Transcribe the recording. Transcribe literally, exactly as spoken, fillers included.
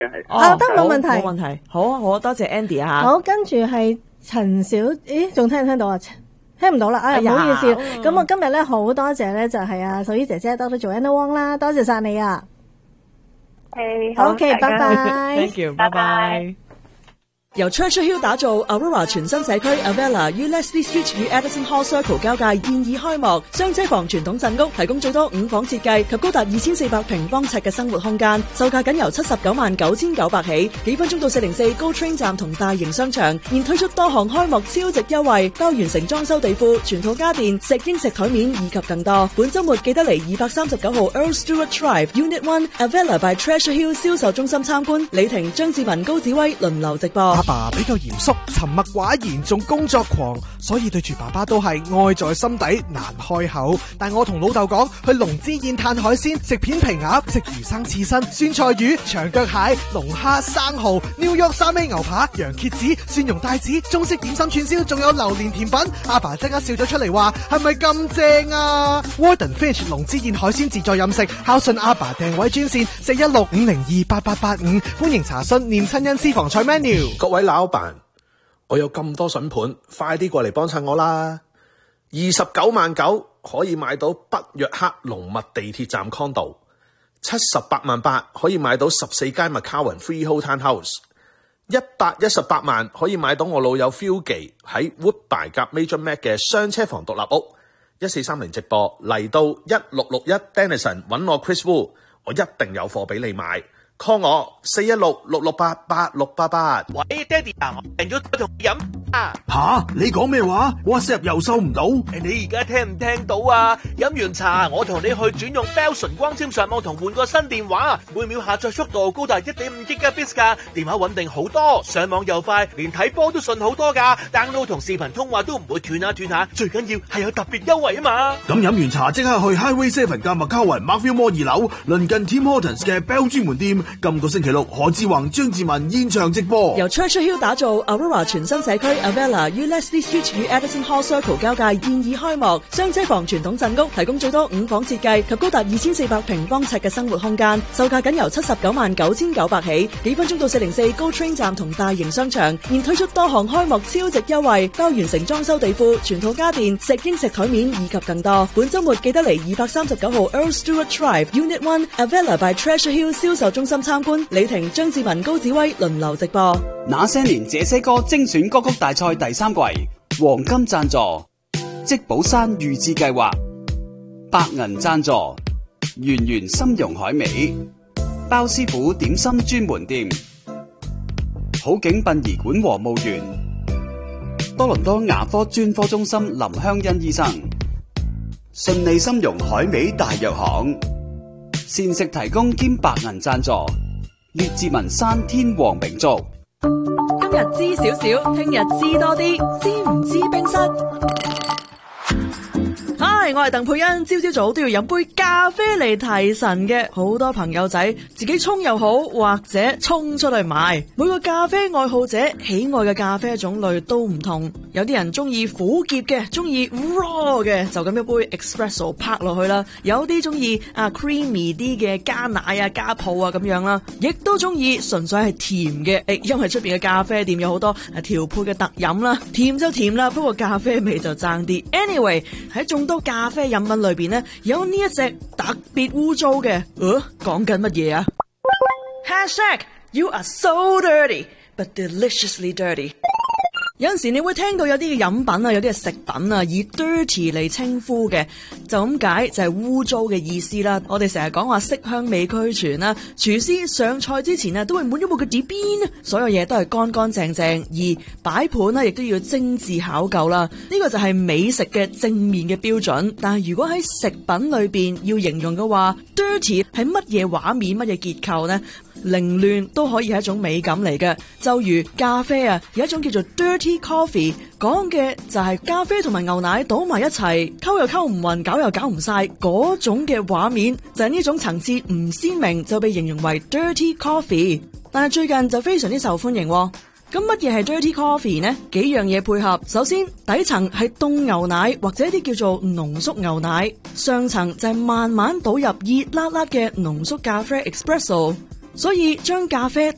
哦，得冇問題， 冇問題，好啊，好，多謝 Andy 啊。 好，跟住係陳小，咦，仲聽唔聽到啊？聽唔到啦，哎呀，唔好意思。咁我今日咧好多謝咧，就係啊獸醫姐姐多咗做 Anna Wong 啦，多謝晒你啊。 誒，好 OK，拜拜 ，Thank you，拜拜。由 Treasure Hill 打造 Aurora 全新社區 Avella 於 Leslie Street 與 Edison Hall Circle 交界現已開幕，雙車房傳統鎮屋提供最多五房設計及高達二千四百平方尺嘅生活空間，售價僅由七十九萬九千九百起，幾分鐘到四零四 GO Train 站同大型商場，現推出多項開幕超值優惠，包完成裝修地庫、全套家電、石英石台面以及更多。本週末記得嚟二百三十九號 Earl Stewart Drive Unit One Avella by Treasure Hill 銷售中心參觀，李婷、張志文、高子威輪流直播。 阿爸比較嚴肅、沉默寡言，仲工作狂，所以對住爸爸都係愛在心底難開口。但我同老豆講，去龍之宴嘆海鮮，食片皮鴨，食魚生刺身、酸菜魚、長腳蟹、龍蝦、生蠔、New York 三味牛扒、羊蝎子、蒜蓉帶子、中式點心串燒，仲有榴蓮甜品。阿爸即刻笑咗出嚟話：係咪咁正啊 ？Warden Fish 龍之宴海鮮自助飲食，孝順阿爸訂位專線四一六五零二八八八五，歡迎查詢念親恩私房菜 menu。 各位老闆，我有咁多筍盤，快啲過嚟幫襯我啦！二十九萬九可以買到北約克龍脈地鐵站 condo， 七十八萬八可以買到十四街 McCowan Freehold Townhouse， 一百一十八萬可以買到我老友 Philgy 喺 Woodbine 夾 Major Mac 嘅雙車房獨立屋。一四三零直播嚟到一六六一 Denison 揾我 Chris Wu， 我一定有貨俾你買。call 我四一六六六八八六八八。 喂，爹哋啊，我訂咗同你飲啊！ 吓，你講咩話 ？WhatsApp 又收唔到？ 你而家聽唔聽到啊？飲完茶，我同你去轉用 Bell 純光纖上網同換個新電話，每秒下載速度高達 一點五 Gigabits 噶，電話穩定好多，上網又快，連睇波都順好多噶 ，download 同視頻通話都唔會斷下斷下，最緊要係有特別優惠啊嘛！ 咁飲完茶即刻去 Highway Seven 加麥卡雲 Markville Mall 二樓，鄰近 Tim Hortons 嘅 Bell 專門店。今個星期六，何志宏、張志文現場直播。 由 Treasure Hill 打造 Aurora 全新社區 Avella 於 Leslie Street 與 Edison Hall Circle 交界現已開幕，雙車房傳統鎮屋提供最多五房設計及高達二千四百平方尺嘅生活空間，售價僅由七十九萬九千九百起，幾分鐘到四零四 GO Train 站同大型商場，現推出多項開幕超值優惠，包完成裝修地庫、全套家電、石英石台面以及更多。本週末記得嚟二百三十九號 Earl Stewart Drive Unit One Avella by Treasure Hill 銷售中心參觀。李婷、張志文、高子威輪流直播。 那些年這些歌精選歌曲大賽第三季，黃金贊助積寶山預置計劃，白銀贊助圓圓參茸海味，包師傅點心專門店，好景殯儀館和墓園，多倫多牙科專科中心林香欣醫生，順利參茸海味大藥行，膳食提供兼白銀贊助，列治文山天皇名族。 今日知少少，聽日知多啲，知唔知冰室？嗨，我係鄧佩欣，朝朝早都要飲杯咖啡嚟提神嘅。好多朋友仔自己沖又好，或者沖出去買。每個咖啡愛好者喜愛嘅咖啡種類都唔同，有啲人中意苦澀嘅，中意 raw 嘅，就咁一杯 espresso 拍落去啦。有啲中意啊 creamy 啲嘅，加奶啊加泡啊咁樣啦，亦都中意純粹係甜嘅。誒，因為出邊嘅咖啡店有好多啊調配嘅特飲啦，甜就甜啦，不過咖啡味就爭啲。Anyway， 喺眾多咖啡飲品裏邊呢，有呢一隻特別污糟嘅，呃，講緊乜嘢啊 ？Hashtag You are so dirty, but deliciously dirty。有陣時你會聽到有啲嘅飲品啊，有啲嘅食品啊，以 dirty 嚟稱呼嘅，就咁解就係污糟嘅意思啦。我哋成日講話色香味俱全啦，廚師上菜之前啊，都會滿咗部嘅碟邊，所有嘢都係乾乾淨淨，而擺盤呢亦都要精緻考究啦。呢個就係美食嘅正面嘅標準。但係如果喺食品裏邊要形容嘅話 ，dirty 係乜嘢畫面、乜嘢結構呢？凌亂都可以係一種美感嚟嘅，就如咖啡啊，有一種叫做 dirty coffee， 講嘅就係咖啡同埋牛奶倒埋一齊，溝又溝唔勻，搞又搞唔晒嗰種嘅畫面，就係呢種層次唔鮮明，就被形容為 dirty coffee。但係最近就非常之受歡迎。咁乜嘢係 dirty coffee 呢？幾樣嘢配合，首先底層係凍牛奶或者一啲叫做濃縮牛奶，上層就係慢慢倒入熱辣辣嘅濃縮咖啡 espresso。所以將咖啡